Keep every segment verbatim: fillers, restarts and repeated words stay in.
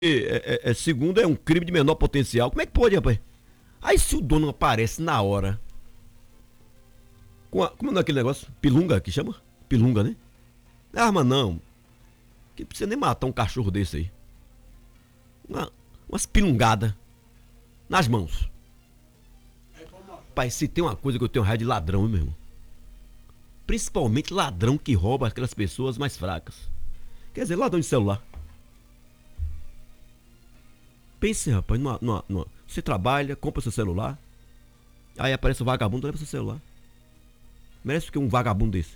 é, é, é, segundo, é um crime de menor potencial. Como é que pode, rapaz? Aí se o dono aparece na hora, com a, como é aquele negócio? Pilunga que chama? Pilunga, né? Não é arma não. Que precisa nem matar um cachorro desse aí. Uma, umas pilungadas nas mãos. Pai, se tem uma coisa que eu tenho raiva de ladrão, meu irmão. Principalmente ladrão que rouba aquelas pessoas mais fracas. Quer dizer, ladrão de celular. Pense, rapaz, numa, numa, numa, você trabalha, compra seu celular, aí aparece um vagabundo, leva seu celular. Merece o que um vagabundo desse?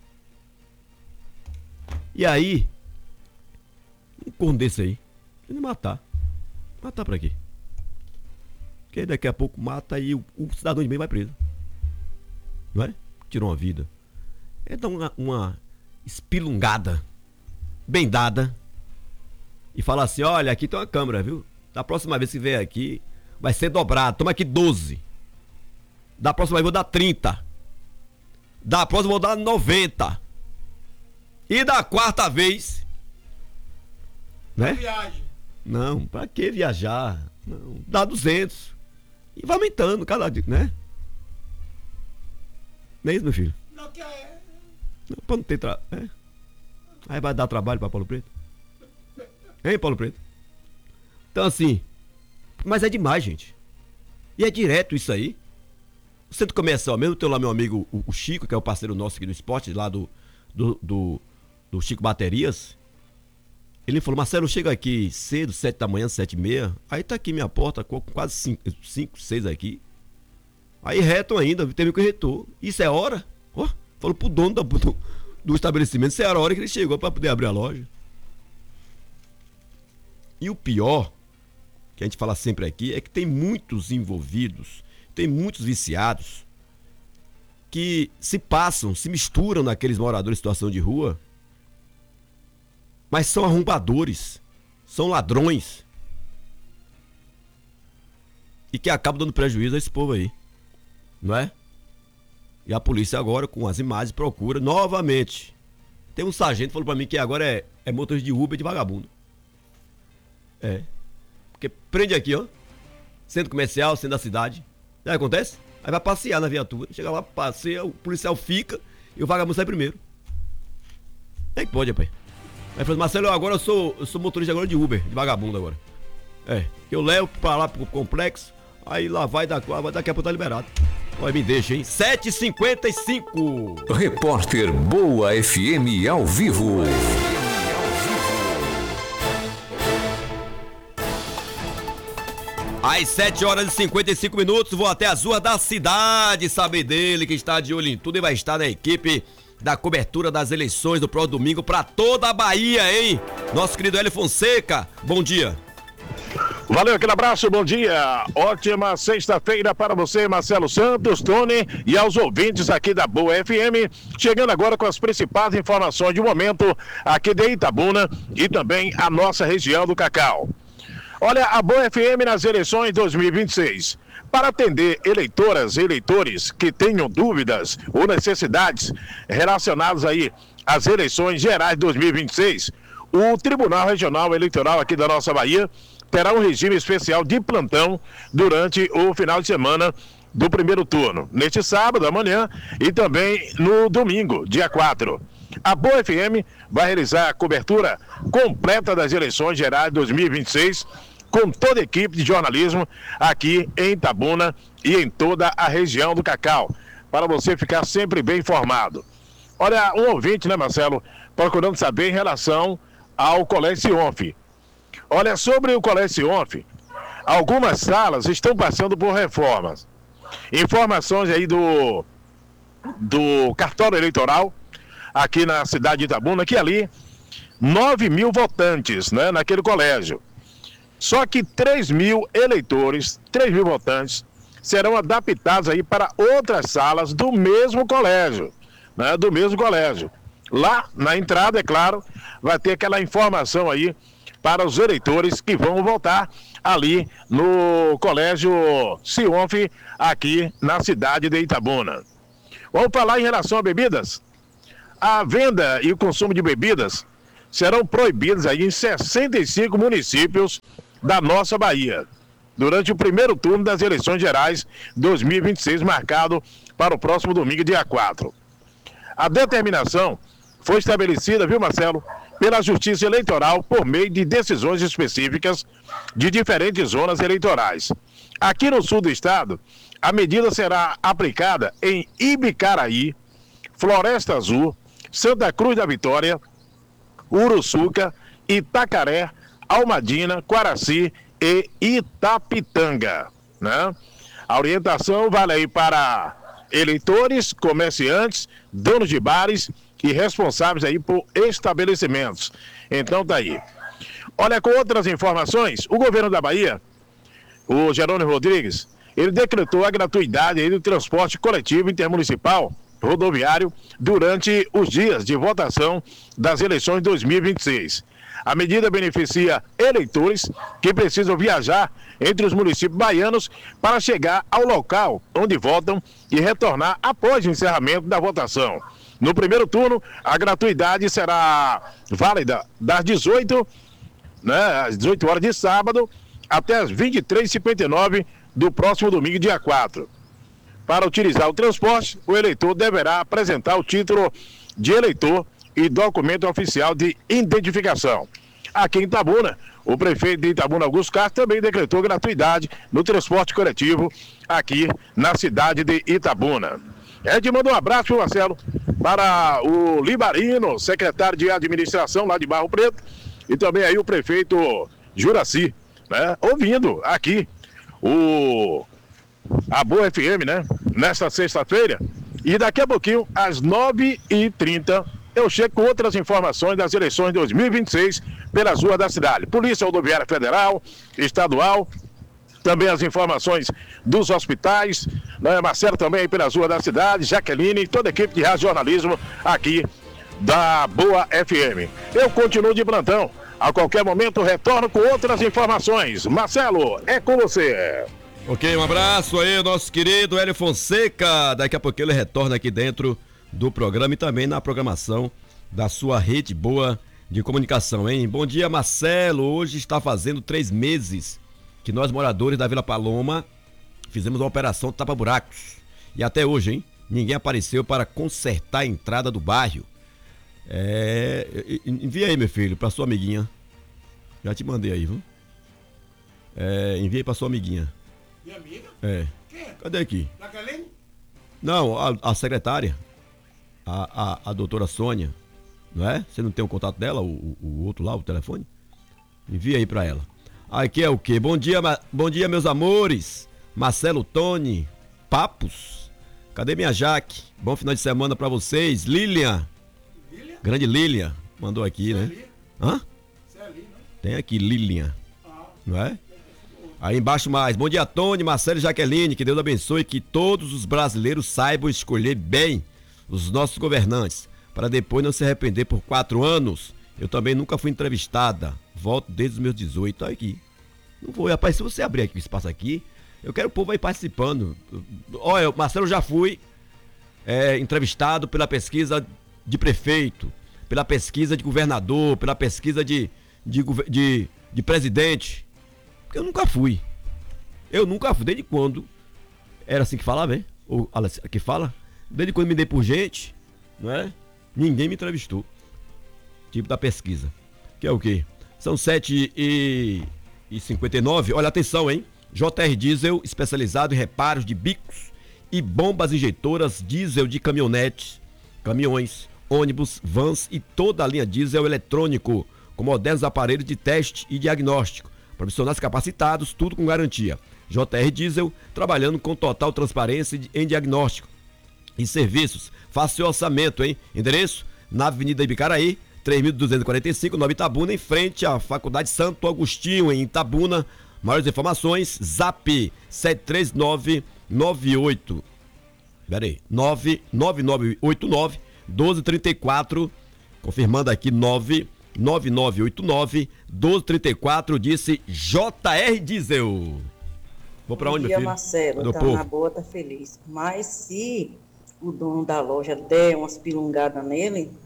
E aí, um corno desse aí, ele matar. Matar pra quê? Porque daqui a pouco mata e o, o cidadão de bem vai preso. Não é? Tirou uma vida. É dar uma, uma espilungada, bem dada, e falar assim, olha, aqui tem uma câmera, viu? Da próxima vez que vier aqui, vai ser dobrado. Toma aqui doze. Da próxima vez eu vou dar trinta. Da próxima eu vou dar noventa. E da quarta vez... Né? Viagem. Não, pra que viajar? Não, dá duzentos. E vai aumentando cada dia, né? Não é isso, meu filho? Não quer. Não, pra não ter tra... é. Aí vai dar trabalho pra Paulo Preto? Hein, Paulo Preto? Então assim, mas é demais, gente. E é direto isso aí. O centro comercial mesmo, tem lá meu amigo o, o Chico, que é o parceiro nosso aqui do esporte, lá do, do, do, do Chico Baterias. Ele falou, Marcelo, chega aqui cedo, sete da manhã, sete e meia. Aí tá aqui minha porta, com quase cinco, cinco, seis aqui. Aí retam ainda, teve que retor. Isso é hora? Ó, falou pro dono do, do, do estabelecimento, isso era a hora que ele chegou pra poder abrir a loja. E o pior, que a gente fala sempre aqui, é que tem muitos envolvidos, tem muitos viciados que se passam, se misturam naqueles moradores em situação de rua, mas são arrombadores, são ladrões e que acabam dando prejuízo a esse povo aí, não é? E a polícia agora, com as imagens, procura novamente. Tem um sargento que falou pra mim que agora é, é motorista de Uber de vagabundo. É. Porque prende aqui, ó. Centro comercial, centro da cidade. Aí acontece? Aí vai passear na viatura. Chega lá, passeia, o policial fica e o vagabundo sai primeiro. É que pode, rapaz. Aí fala, Marcelo, agora eu sou, eu sou motorista agora de Uber, de vagabundo agora. É. Eu levo pra lá pro complexo, aí lá vai, daqui a pouco tá liberado. Olha, me deixa, hein? sete e cinquenta e cinco. Repórter Boa F M ao vivo. Às sete horas e cinquenta e cinco minutos, vou até as ruas da cidade saber dele, que está de olho em tudo e vai estar na equipe da cobertura das eleições do próximo domingo para toda a Bahia, hein? Nosso querido Hélio Fonseca, bom dia. Valeu, aquele abraço, bom dia. Ótima sexta-feira para você, Marcelo Santos, Tony e aos ouvintes aqui da Boa F M. Chegando agora com as principais informações de momento aqui de Itabuna e também a nossa região do Cacau. Olha, a Boa F M nas eleições dois mil e vinte e seis. Para atender eleitoras e eleitores que tenham dúvidas ou necessidades relacionadas aí às eleições gerais de dois mil e vinte e seis, o Tribunal Regional Eleitoral aqui da nossa Bahia terá um regime especial de plantão durante o final de semana do primeiro turno, neste sábado, amanhã e também no domingo, dia quatro. A Boa F M vai realizar a cobertura completa das eleições gerais de dois mil e vinte e seis com toda a equipe de jornalismo aqui em Itabuna e em toda a região do Cacau, para você ficar sempre bem informado. Olha, um ouvinte, né, Marcelo, procurando saber em relação ao Colégio Sionf. Olha, sobre o Colégio Sionf, algumas salas estão passando por reformas. Informações aí do, do cartório eleitoral aqui na cidade de Itabuna, que ali, nove mil votantes, né, naquele colégio. Só que três mil eleitores, três mil votantes, serão adaptados aí para outras salas do mesmo colégio, né, do mesmo colégio. Lá, na entrada, é claro, vai ter aquela informação aí para os eleitores que vão votar ali no Colégio Sionf, aqui na cidade de Itabuna. Vamos falar em relação a bebidas? A venda e o consumo de bebidas serão proibidas aí em sessenta e cinco municípios da nossa Bahia, durante o primeiro turno das eleições gerais dois mil e vinte e seis, marcado para o próximo domingo, dia quatro. A determinação foi estabelecida, viu, Marcelo, pela Justiça Eleitoral por meio de decisões específicas de diferentes zonas eleitorais. Aqui no sul do estado, a medida será aplicada em Ibicaraí, Floresta Azul, Santa Cruz da Vitória, Uruçuca, Itacaré, Almadina, Quaraci e Itapitanga, né? A orientação vale aí para eleitores, comerciantes, donos de bares e responsáveis aí por estabelecimentos. Então tá aí. Olha, com outras informações, o governo da Bahia, o Jerônimo Rodrigues, ele decretou a gratuidade aí do transporte coletivo intermunicipal rodoviário durante os dias de votação das eleições dois mil e vinte e seis. A medida beneficia eleitores que precisam viajar entre os municípios baianos para chegar ao local onde votam e retornar após o encerramento da votação. No primeiro turno, a gratuidade será válida das dezoito, né, às dezoito horas de sábado até as vinte e três e cinquenta e nove do próximo domingo, dia quatro. Para utilizar o transporte, o eleitor deverá apresentar o título de eleitor e documento oficial de identificação. Aqui em Itabuna, o prefeito de Itabuna, Augusto Castro, também decretou gratuidade no transporte coletivo aqui na cidade de Itabuna. A gente manda um abraço, Marcelo, para o Libarino, secretário de administração lá de Barro Preto, e também aí o prefeito Juraci, né, ouvindo aqui o a Boa F M, né, nesta sexta-feira. E daqui a pouquinho, às nove e trinta, eu chego com outras informações das eleições dois mil e vinte e seis pelas ruas da cidade. Polícia Rodoviária Federal, Estadual, também as informações dos hospitais, né, Marcelo também aí pelas ruas da cidade, Jaqueline, toda a equipe de rádio jornalismo aqui da Boa F M. Eu continuo de plantão. A qualquer momento retorno com outras informações. Marcelo, é com você. Ok, um abraço aí, nosso querido Hélio Fonseca. Daqui a pouco ele retorna aqui dentro do programa e também na programação da sua rede boa de comunicação, hein? Bom dia, Marcelo. Hoje está fazendo três meses que nós, moradores da Vila Paloma, fizemos uma operação tapa-buracos. E até hoje, hein? Ninguém apareceu para consertar a entrada do bairro. É... Envia aí, meu filho, para sua amiguinha. Já te mandei aí, viu? É... Envia para sua amiguinha. Minha amiga? É. Quem é? Cadê aqui? Jacqueline? Não, a, a secretária. A, a, a doutora Sônia. Não é? Você não tem o contato dela, o, o outro lá, o telefone? Envia aí pra ela. Aqui é o quê? Bom dia, ma... bom dia, meus amores. Marcelo, Tony, Papos. Cadê minha Jaque? Bom final de semana pra vocês. Lilian. Lilian? Grande Lilian. Mandou aqui, né? Ali. Hã? Você é ali, né? Tem aqui Lilian. Ah. Não é? Aí embaixo mais. Bom dia, Tony, Marcelo e Jaqueline. Que Deus abençoe, que todos os brasileiros saibam escolher bem os nossos governantes, para depois não se arrepender por quatro anos. Eu também nunca fui entrevistada. Volto desde os meus dezoito. Olha aqui. Não vou, rapaz, se você abrir aqui o espaço aqui, eu quero o povo aí participando. Olha, Marcelo, já fui é, entrevistado pela pesquisa de prefeito, pela pesquisa de governador, pela pesquisa de, de, de, de presidente. Eu nunca fui. Eu nunca fui. Desde quando? Era assim que falava, hein? Ou que fala? Desde quando me dei por gente, não é? Ninguém me entrevistou. Tipo da pesquisa. Que é o quê? São sete e cinquenta e nove. Olha, atenção, hein? J R Diesel, especializado em reparos de bicos e bombas injetoras diesel de caminhonetes, caminhões, ônibus, vans e toda a linha diesel eletrônico, com modernos aparelhos de teste e diagnóstico. Profissionais capacitados, tudo com garantia. J R Diesel, trabalhando com total transparência em diagnóstico e serviços. Faça seu orçamento, hein? Endereço, na Avenida Ibicaraí, três mil duzentos e quarenta e cinco, Nova Itabuna, em frente à Faculdade Santo Agostinho, em Itabuna. Maiores informações, zap sete três nove nove oito. Pera aí, nove nove nove oito nove um dois três quatro. Confirmando aqui, nove nove nove oito nove um dois três quatro, disse J R Diesel. Vou pra onde, Bom meu dia, filho? Marcelo, tá povo? na boa, tá feliz. Mas se o dono da loja der umas pilungadas nele,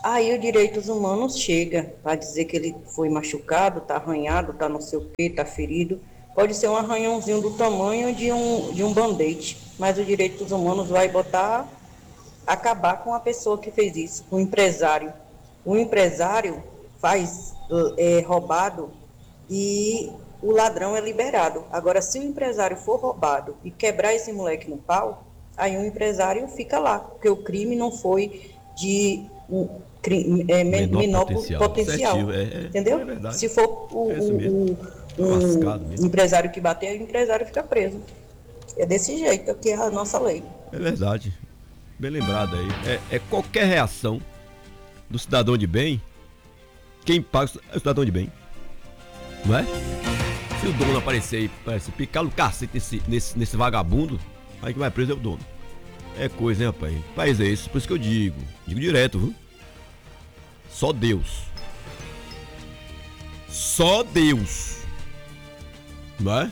Aí o Direitos Humanos chega para dizer que ele foi machucado, está arranhado, está não sei o quê, está ferido. Pode ser um arranhãozinho do tamanho de um, de um band-aid, mas o Direitos Humanos vai botar, acabar com a pessoa que fez isso, com o empresário. O empresário faz é, roubado e o ladrão é liberado. Agora, se o empresário for roubado e quebrar esse moleque no pau, aí o empresário fica lá, porque o crime não foi de um crime, é, menor, menor potencial, potencial é, é, entendeu? É se for o, é o, o um empresário que bater, o empresário fica preso. É desse jeito que é a nossa lei. É verdade. Bem lembrado aí. É, é qualquer reação do cidadão de bem, quem paga é o cidadão de bem. Não é? Se o dono aparecer e aparecer, picar no cacete nesse, nesse, nesse vagabundo, aí que vai preso é o dono. É coisa, hein, rapaz? País é esse, por isso que eu digo. Digo direto, viu? Só Deus. Só Deus. Não é?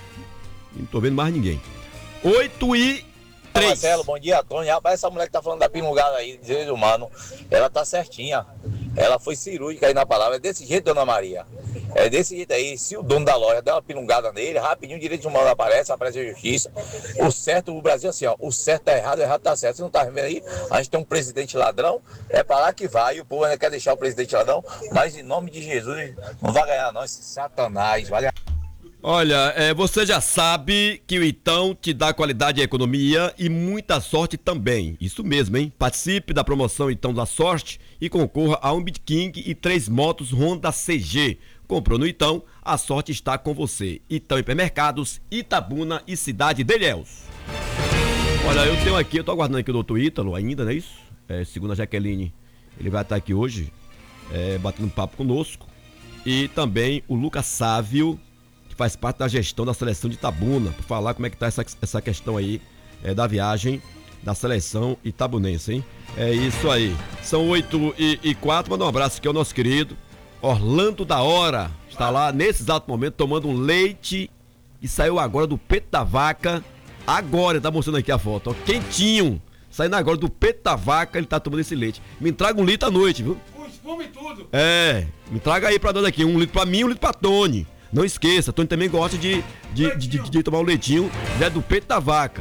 Não tô vendo mais ninguém. Oito e três. Marcelo, bom dia, Tony. Rapaz, essa mulher que tá falando da pinugada aí, de direito humano, ela tá certinha. Ela foi cirúrgica aí na palavra. É desse jeito, dona Maria. É desse jeito aí. Se o dono da loja der uma pinungada nele, rapidinho o direito humano aparece, aparece a justiça. O certo, o Brasil assim, ó. O certo tá errado, o errado tá certo. Você não tá vendo aí? A gente tem um presidente ladrão, é pra lá que vai. E o povo ainda quer deixar o presidente ladrão. Mas em nome de Jesus, não vai ganhar não, esse Satanás. Vai ganhar. Olha, é, você já sabe que o Então te dá qualidade em economia e muita sorte também. Isso mesmo, hein? Participe da promoção Então da Sorte e concorra a um Bitking e três motos Honda C G. Comprou no Então, a sorte está com você. Então Hipermercados, Itabuna e Cidade de Ilhéus. Olha, eu tenho aqui, eu tô aguardando aqui o doutor Ítalo ainda, não é isso? É, segundo a Jaqueline, ele vai estar aqui hoje, é, batendo um papo conosco. E também o Lucas Sávio, que faz parte da gestão da seleção de Itabuna, para falar como é que tá essa, essa questão aí é, da viagem da seleção itabunense, hein? É isso aí. São oito e quatro, manda um abraço aqui ao nosso querido Orlando da Hora. Está lá nesse exato momento tomando um leite e saiu agora do peito da vaca. Agora, tá mostrando aqui a foto, ó, quentinho. Saindo agora do peito da vaca, ele tá tomando esse leite. Me traga um litro à noite, viu? Com espuma e tudo. É, me traga aí pra dona aqui, um litro pra mim e um litro pra Tony. Não esqueça, Tony também gosta de, de, de, de, de tomar um leitinho, já é do peito da vaca.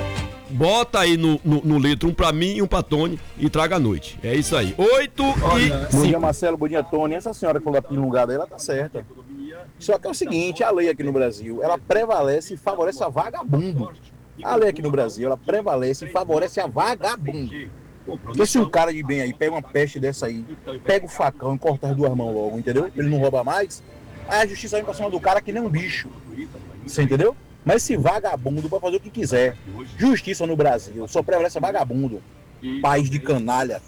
Bota aí no, no, no litro, um pra mim e um pra Tony, e traga à noite. É isso aí. Oito e Bom cinco. dia, Marcelo. Bom dia, Tony. Essa senhora que falou da pinugada aí, ela tá certa. Só que é o seguinte, a lei aqui no Brasil, ela prevalece e favorece a vagabundo. A lei aqui no Brasil, ela prevalece e favorece a vagabundo. Porque se um cara de bem aí pega uma peste dessa aí, pega o facão e corta as duas mãos logo, entendeu? Ele não rouba mais. Aí a justiça vem pra cima do cara que nem um bicho. Você entendeu? Mas esse vagabundo pode fazer o que quiser. Justiça no Brasil só prevalece vagabundo. País de canalha.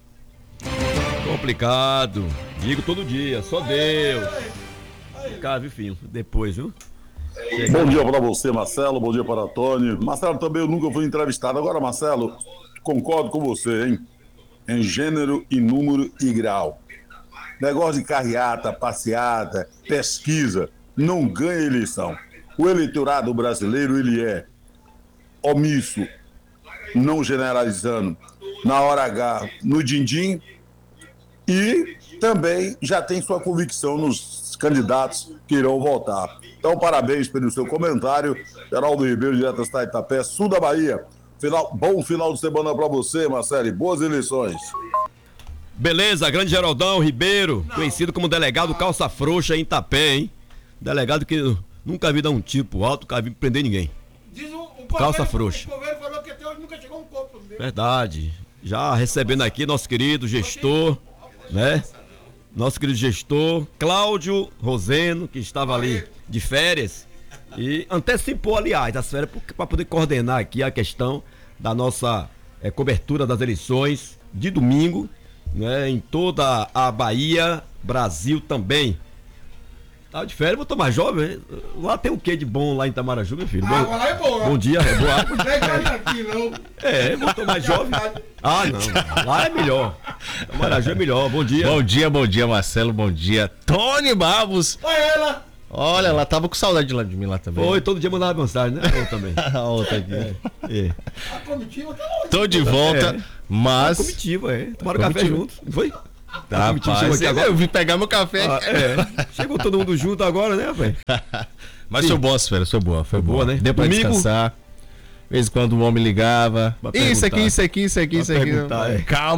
Complicado. Digo todo dia, só Deus. Cara, viu, filho? Depois, viu? Bom dia para você, Marcelo. Bom dia para Tony. Marcelo, também eu nunca fui entrevistado. Agora, Marcelo, concordo com você, hein? Em gênero e número e grau. Negócio de carreata, passeata, pesquisa, não ganha eleição. O eleitorado brasileiro, ele é omisso, não generalizando, na hora H, no din-din, e também já tem sua convicção nos candidatos que irão votar. Então, parabéns pelo seu comentário. Geraldo Ribeiro, direto da Itapé, sul da Bahia. Final, bom final de semana para você, Marcelo, e boas eleições. Beleza, grande Geraldão Ribeiro, não. Conhecido como delegado calça frouxa em Itapé, hein? Delegado que nunca vi dar um tiro pro alto, nunca vi prender ninguém. Diz o, o calça governo, frouxa. O governo falou que até hoje nunca chegou um corpo dele. Verdade. Já recebendo aqui nosso querido gestor, né? Nosso querido gestor, Cláudio Roseno, que estava ali de férias e antecipou, aliás, as férias para poder coordenar aqui a questão da nossa é, cobertura das eleições de domingo, né, em toda a Bahia, Brasil também. Tá de férias, vou tomar jovem. Lá tem o que de bom lá em Itamaraju, meu filho? Ah, bom, lá é boa. Bom dia, é boa água. Não é aqui, não. É, vou tomar jovem. Ah, não. Lá é melhor. Itamaraju é melhor. Bom dia. Bom dia, bom dia, Marcelo. Bom dia, Tony Babos. Olha ela. Olha, ela tava com saudade de lá de mim lá também. Foi, todo dia mandava mensagem, né? Eu também. A outra aqui. É. É. A comitiva tá longe. Tô de volta, É. mas... Comitiva, é. Tomaram café Comitiva. junto, não foi? Rapaz, comitiva chegou aqui eu, agora. eu vim pegar meu café. Ah, é. Chegou todo mundo junto agora, né, velho? Mas Sim. foi boa as férias, foi boa, foi, Foi boa. boa, né? Deu pra Domingo- descansar. De vez em quando o homem ligava. Pra Isso aqui, perguntar. isso aqui, isso aqui, Pra isso aqui. perguntar, é. Calma.